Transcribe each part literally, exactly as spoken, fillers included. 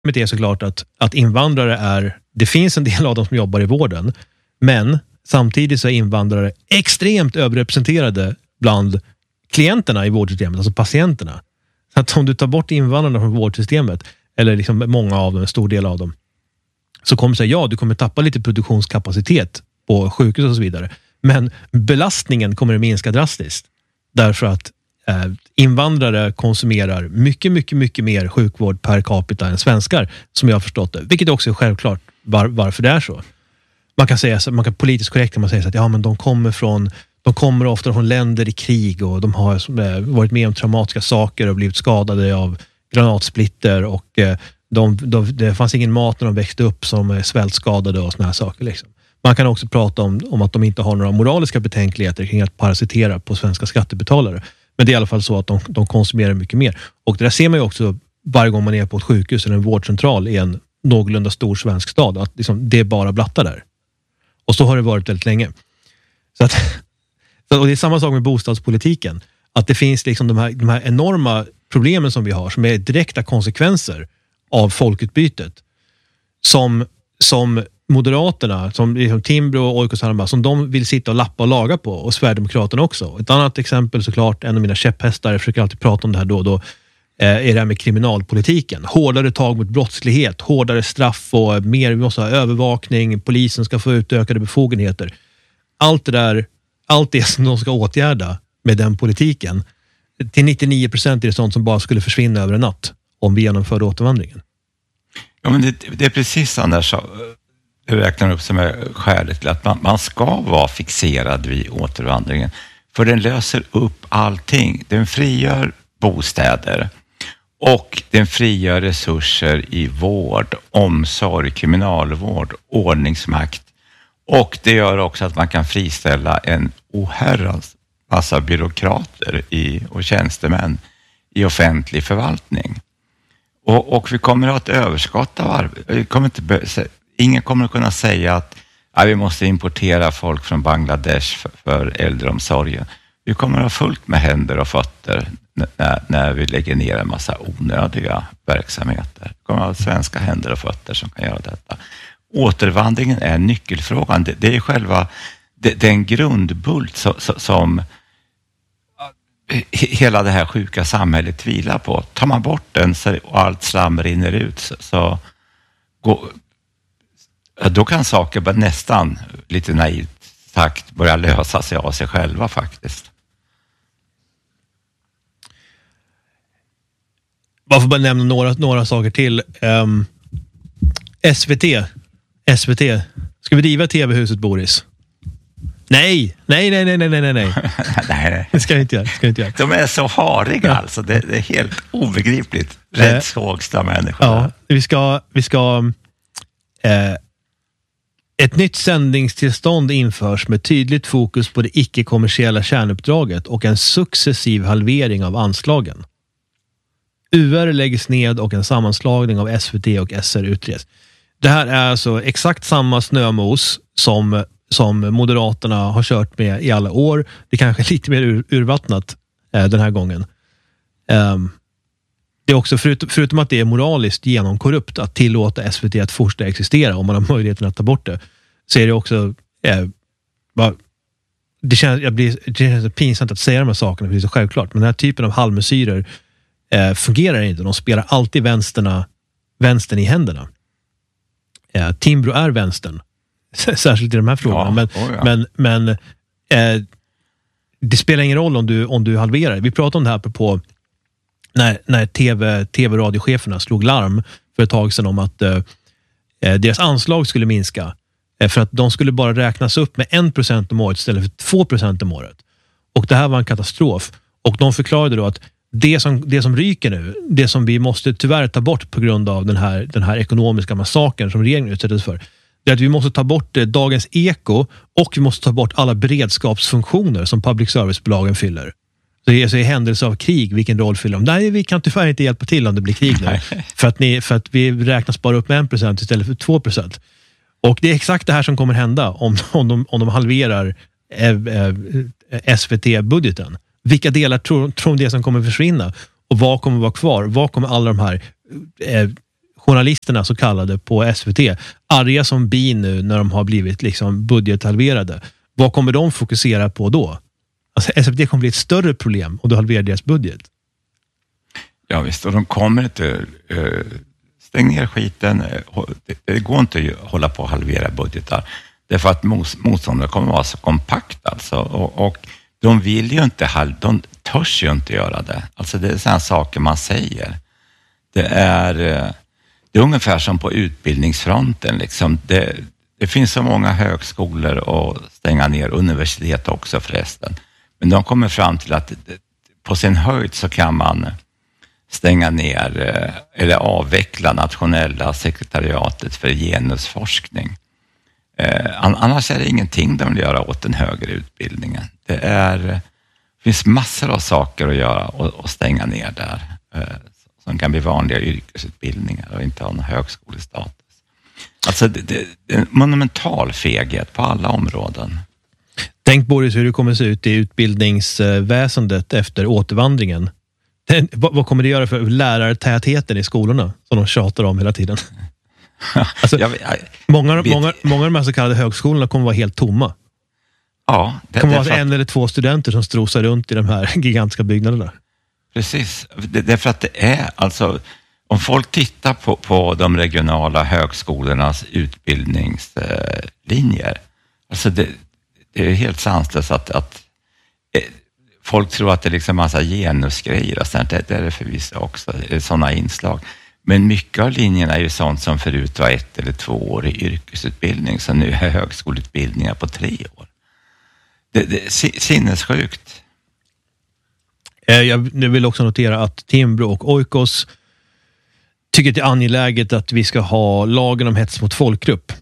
Det är såklart att, att invandrare är, det finns en del av dem som jobbar i vården, men samtidigt så är invandrare extremt överrepresenterade bland klienterna i vårdsystemet, alltså patienterna. Så att om du tar bort invandrarna från vårdsystemet, eller liksom många av dem, en stor del av dem, så kommer du säga, ja, du kommer tappa lite produktionskapacitet på sjukhus och så vidare. Men belastningen kommer att minska drastiskt. Därför att eh, invandrare konsumerar mycket, mycket, mycket mer sjukvård per capita än svenskar, som jag har förstått det. Vilket också är självklart var, varför det är så. Man kan säga, man kan politiskt korrekt man säga så att ja, men de kommer från de kommer ofta från länder i krig och de har eh, varit med om traumatiska saker och blivit skadade av granatsplitter och eh, de, de, det fanns ingen mat när de växte upp som är svältskadade och såna här saker liksom. Man kan också prata om, om att de inte har några moraliska betänkligheter kring att parasitera på svenska skattebetalare. Men det är i alla fall så att de, de konsumerar mycket mer. Och det där ser man ju också varje gång man är på ett sjukhus eller en vårdcentral i en någorlunda stor svensk stad. Att liksom, det är bara blattar där. Och så har det varit väldigt länge. Så att, och det är samma sak med bostadspolitiken. Att det finns liksom de här, de här enorma problemen som vi har som är direkta konsekvenser av folkutbytet. Som, som Moderaterna, som liksom Timbro och Oikos Haramba, som de vill sitta och lappa och laga på, och Sverigedemokraterna också. Ett annat exempel såklart, en av mina käpphästar, jag försöker alltid prata om det här då och då, är det här med kriminalpolitiken. Hårdare tag mot brottslighet, hårdare straff och mer, vi måste ha övervakning, polisen ska få utökade befogenheter. Allt det där, allt det som de ska åtgärda med den politiken, till nittionio procent är det sånt som bara skulle försvinna över en natt om vi genomförde återvandringen. Ja, men det, det är precis sånt där så du räknar upp som är skälet till att man, man ska vara fixerad vid återvandringen. För den löser upp allting. Den frigör bostäder och den frigör resurser i vård, omsorg, kriminalvård, ordningsmakt. Och det gör också att man kan friställa en oherrans massa byråkrater i, och tjänstemän i offentlig förvaltning. Och, och vi kommer att ha ett överskott av arbete. Ingen kommer att kunna säga att ja, vi måste importera folk från Bangladesh för, för äldreomsorgen. Vi kommer att ha fullt med händer och fötter när, när vi lägger ner en massa onödiga verksamheter. Vi kommer att ha svenska händer och fötter som kan göra detta. Återvandringen är nyckelfrågan. Det, det är själva det, det är en grundbult så, så, som hela det här sjuka samhället vilar på. Tar man bort den så, och allt slam rinner ut så, så går, då kan saker nästan lite naivt sagt börja lösa sig av sig själva faktiskt. Bara för bara nämna några, några saker till. Um, S V T. S V T. Ska vi driva tv-huset, Boris? Nej, nej, nej, nej, nej, nej, nej. nej, nej. Det ska vi inte göra. Ska vi inte göra. De är så hariga ja. Alltså. Det, det är helt obegripligt. Räddshågsta människor. Ja, vi ska... Vi ska eh, ett nytt sändningstillstånd införs med tydligt fokus på det icke-kommersiella kärnuppdraget och en successiv halvering av anslagen. U R läggs ned och en sammanslagning av S V T och S R utreds. Det här är alltså exakt samma snömos som, som Moderaterna har kört med i alla år. Det är kanske lite mer ur, urvattnat eh, den här gången. Um, det är också, förut, förutom att det är moraliskt genomkorrupt att tillåta S V T att fortsätta existera om man har möjligheten att ta bort det, så är det också eh, bara, det, känns, jag blir, det känns pinsamt att säga de här sakerna, för det är så självklart, men den här typen av halvmesyrer eh, fungerar inte. De spelar alltid vänsterna, vänstern i händerna. Eh, Timbro är vänstern, särskilt i de här frågorna, ja, men, oh ja. men, men eh, det spelar ingen roll om du, om du halverar. Vi pratade om det här på när, när TV, tv-radiocheferna slog larm för ett tag sedan om att eh, deras anslag skulle minska, eh, för att de skulle bara räknas upp med en procent om året istället för två procent om året. Och det här var en katastrof. Och de förklarade då att det som, det som ryker nu, det som vi måste tyvärr ta bort på grund av den här, den här ekonomiska massakern som regeringen utsättes för, det är att vi måste ta bort eh, dagens eko, och vi måste ta bort alla beredskapsfunktioner som public servicebolagen fyller. Så i, så i händelse av krig, vilken roll fyller de? Nej, vi kan tyvärr inte hjälpa till om det blir krig nu. För att, ni, för att vi räknas bara upp med en procent istället för två procent. Och det är exakt det här som kommer hända om, om, de, om de halverar eh, eh, S V T-budgeten. Vilka delar tror, tror det som kommer försvinna? Och vad kommer vara kvar? Vad kommer alla de här eh, journalisterna så kallade på S V T arga som bin nu när de har blivit liksom budgethalverade. Vad kommer de fokusera på då? Alltså S V T kommer bli ett större problem och då halverar deras budget. Ja visst, och de kommer inte uh, stäng ner skiten. Det, det går inte att hålla på att halvera budgetar. Därför att motståndare kommer att vara så kompakt alltså. Och, och de vill ju inte, de törs ju inte göra det. Alltså det är sådana saker man säger. Det är, det är ungefär som på utbildningsfronten liksom. Det, det finns så många högskolor och stänga ner, universitet också förresten. Men de kommer fram till att på sin höjd så kan man stänga ner eller avveckla nationella sekretariatet för genusforskning. Annars är det ingenting de vill göra åt den högre utbildningen. Det, är, det finns massor av saker att göra och, och stänga ner där som kan bli vanliga yrkesutbildningar och inte ha någon högskolestatus. Alltså det, det, det är en monumental feghet på alla områden. Tänk Boris hur det kommer se ut i utbildningsväsendet efter återvandringen. Det, vad, vad kommer det göra för lärartätheten i skolorna som de tjatar om hela tiden? Alltså, jag, jag, många, vet, många, många av de här så kallade högskolorna kommer vara helt tomma. Ja, det kommer vara en att, eller två studenter som strosar runt i de här gigantiska byggnaderna. Precis, det, det är för att det är alltså, om folk tittar på, på de regionala högskolornas utbildningslinjer, alltså det, det är helt sanslöst att, att folk tror att det är liksom massa genusgrejer och sånt. Det är det förvisso också, sådana inslag. Men mycket av linjerna är ju sånt som förut var ett eller två år i yrkesutbildning, så nu är högskoleutbildningar på tre år. Det, det är sinnessjukt. Jag vill också notera att Timbro och Oikos tycker att det är angeläget att vi ska ha lagen om hets mot folkgrupp.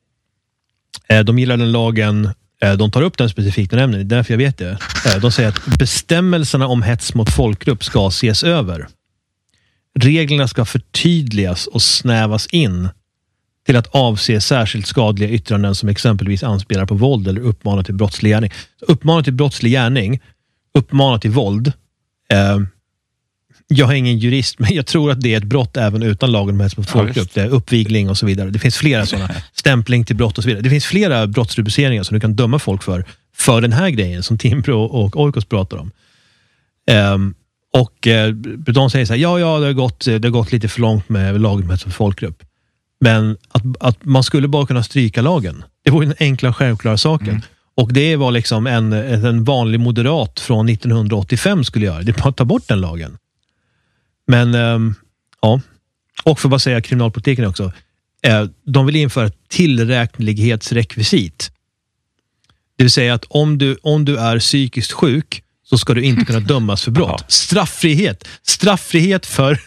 De gillar den lagen, de tar upp den specifikt och nämner, det är därför jag vet det. De säger att bestämmelserna om hets mot folkgrupp ska ses över. Reglerna ska förtydligas och snävas in till att avse särskilt skadliga yttranden som exempelvis anspelar på våld eller uppmanar till brottslig gärning. Uppmanar till brottslig gärning, uppmanar till våld. Eh, jag är ingen jurist, men jag tror att det är ett brott även utan lagen om hets mot folkgrupp. Det är uppvigling och så vidare. Det finns flera sådana. Stämpling till brott och så vidare. Det finns flera brottsrubriceringar som du kan döma folk för för den här grejen som Timbro och Oikos pratar om. Eh, Och eh, de säger så här, ja, ja, det har gått, det har gått lite för långt med lagen med folkgrupp. Men att, att man skulle bara kunna stryka lagen. Det var den enkla självklara saken. Mm. Och det var liksom en, en vanlig moderat från nittonhundraåttiofem skulle göra. Det är bara att ta bort den lagen. Men, eh, ja. Och för att bara säga kriminalpolitiken också. Eh, de vill införa tillräknelighetsrekvisit. Det vill säga att om du, om du är psykiskt sjuk så ska du inte kunna dömas för brott. Ja. Straffrihet. Straffrihet för...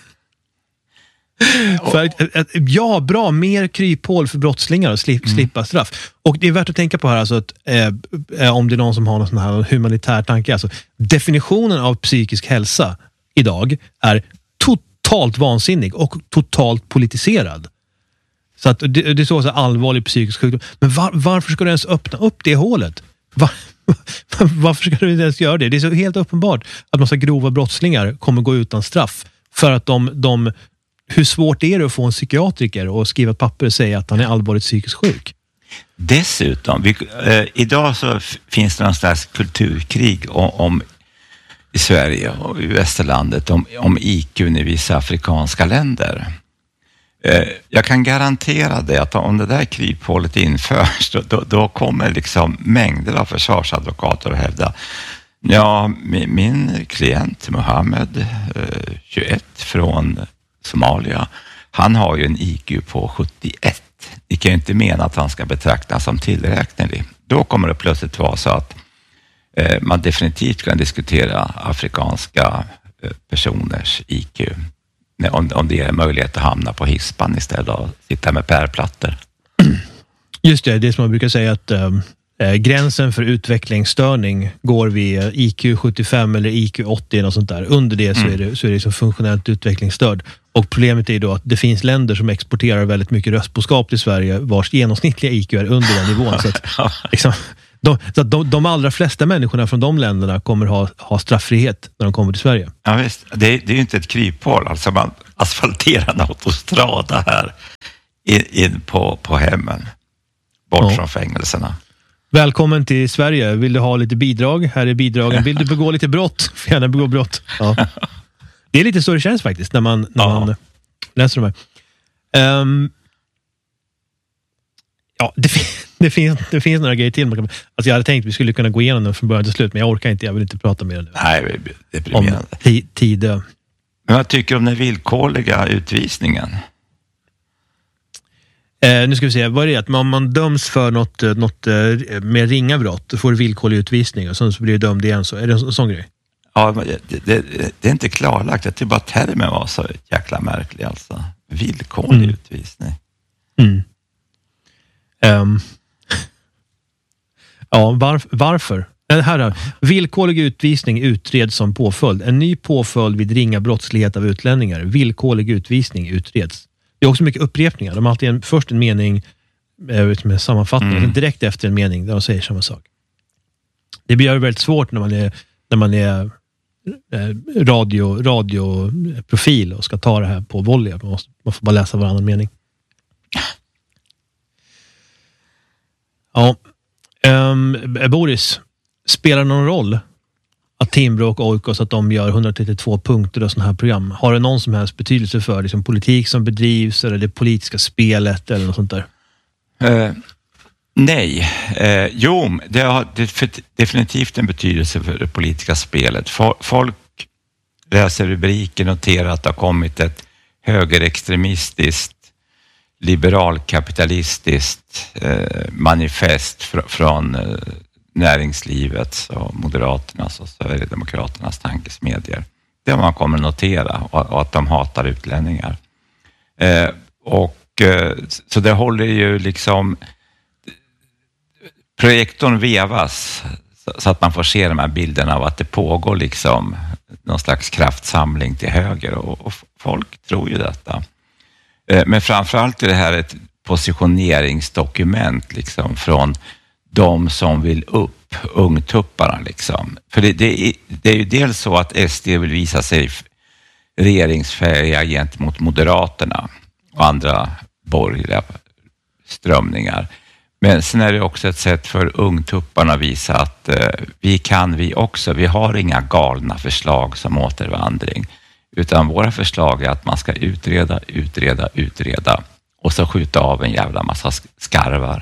för att, att, ja, bra. Mer kryphål för brottslingar och slip, mm. slippa straff. Och det är värt att tänka på här alltså att, eh, om det är någon som har någon sån här humanitär tanke. Alltså, definitionen av psykisk hälsa idag är totalt vansinnig och totalt politiserad. Så att det, det är så, så allvarlig psykisk sjukdom. Men var, varför ska du ens öppna upp det hålet? Var, varför ska du inte ens göra det? Det är så helt uppenbart att massa grova brottslingar kommer gå utan straff för att de, de hur svårt är det att få en psykiatriker och skriva ett papper och säga att han är allvarligt psykiskt sjuk? Dessutom, vi, eh, idag så finns det någon slags kulturkrig om, om i Sverige och i västerlandet om, om I Q i vissa afrikanska länder. Jag kan garantera det att om det där kryphålet införs då, då kommer liksom mängder av försvarsadvokater att hävda ja, min, min klient Mohammed, tjugoett, från Somalia, han har ju en I Q på sjuttioett. Ni kan ju inte mena att han ska betraktas som tillräknelig. Då kommer det plötsligt vara så att eh, man definitivt kan diskutera afrikanska eh, personers I Q. Om, om det är möjlighet att hamna på hispan istället och sitta med pärplattor. Just det, det som man brukar säga att äh, gränsen för utvecklingsstörning går vid I Q sjuttiofem eller I Q åttio och sånt där. Under det så är det, så är det så funktionellt utvecklingsstörd. Och problemet är då att det finns länder som exporterar väldigt mycket röstboskap till Sverige vars genomsnittliga I Q är under den nivån. Så att, liksom, de, så att de, de allra flesta människorna från de länderna kommer ha, ha strafffrihet när de kommer till Sverige. Ja visst, det, det är ju inte ett kryphål. Alltså man, asfalterad autostrada här in, in på, på hemmen. Bort ja. från fängelserna. Välkommen till Sverige. Vill du ha lite bidrag? Här är bidragen. Vill du begå lite brott? Får gärna begå brott. Ja. Det är lite så det känns faktiskt när man, när ja. man läser de här. Um, ja, det, det, finns, det finns några grejer till. Man kan, alltså jag hade tänkt att vi skulle kunna gå igenom dem från början till slut, men jag orkar inte. Jag vill inte prata mer nu. Nej, det är deprimerande. Om t- tid. Men vad tycker du om den villkorliga utvisningen? Eh, nu ska vi se, vad är det? Att om man döms för något, något eh, med ringa brott, då får du villkorlig utvisning och sen så blir du dömd igen. Så är det en, en sån grej? Ja, det, det, det är inte klarlagt. Jag tycker bara termen var så jäkla märklig alltså. Villkorlig mm. utvisning. Mm. Um. Ja, varf, varför? Det här är, villkorlig utvisning utreds som påföljd. En ny påföljd vid ringa brottslighet av utlänningar. Villkorlig utvisning utreds. Det är också mycket upprepningar. De har alltid en, först en mening med sammanfattning, mm. direkt efter en mening där de säger samma sak. Det blir väldigt svårt när man är, när man är radio, radioprofil och ska ta det här på volley. Man, måste, man får bara läsa varannan mening. Ja. Um, Boris, spelar någon roll att Timbro och Oikos att de gör hundratrettiotvå punkter och sådana här program? Har det någon som helst betydelse för liksom, politik som bedrivs eller det politiska spelet eller något sånt där? Uh, nej. Uh, jo, det har definitivt en betydelse för det politiska spelet. Folk läser rubriker, noterar att det har kommit ett högerextremistiskt, liberalkapitalistiskt uh, manifest fr- från uh, näringslivets och Moderaternas och Sverigedemokraternas tankesmedjor. Det har man kommer att notera och, och att de hatar utlänningar. Eh, och eh, så det håller ju liksom projektorn vevas så, så att man får se de här bilderna av att det pågår liksom någon slags kraftsamling till höger och, och folk tror ju detta. Eh, men framförallt är det här ett positioneringsdokument liksom från de som vill upp, ungtupparna liksom. För det, det, är, det är ju dels så att S D vill visa sig regeringsfärdiga gentemot Moderaterna och andra borgerliga strömningar. Men sen är det också ett sätt för ungtupparna att visa att eh, vi kan vi också. Vi har inga galna förslag som återvandring. Utan våra förslag är att man ska utreda, utreda, utreda och så skjuta av en jävla massa skarvar.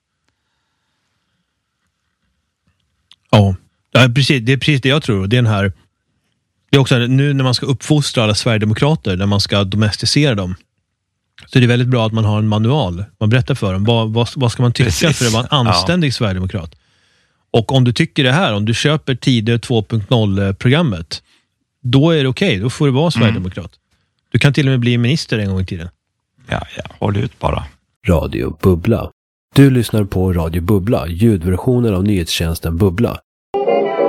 Ja, det är precis det, är precis det jag tror. Det är, den här, det är också nu när man ska uppfostra alla Sverigedemokrater, när man ska domesticera dem, så är det väldigt bra att man har en manual. Man berättar för dem, vad, vad, vad ska man tycka precis. För att vara en anständig ja. Sverigedemokrat. Och om du tycker det här, om du köper Tider två punkt noll-programmet, då är det okej, okay, då får du vara Sverigedemokrat. Mm. Du kan till och med bli minister en gång i tiden. Ja, ja, håll ut bara. Radio Bubbla. Du lyssnar på Radio Bubbla, ljudversionen av nyhetstjänsten Bubbla.